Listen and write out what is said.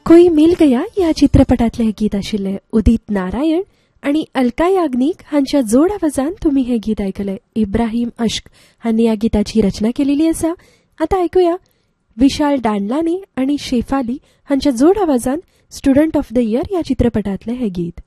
कोई मिल गया या चित्रपटातले हे गीत आशिल्ले. उदित नारायण आणि अलका याग्निक हांच्या जोड आवाजान तुम्ही हे गीत ऐकले. इब्राहिम अश्क हांनी या गीताची रचना केलेली आसा. आता ऐकूया विशाल दांडलानी आणि शेफाली हांच्या जोड आवाजान स्टुडंट ऑफ द इयर या चित्रपटातले हे गीत.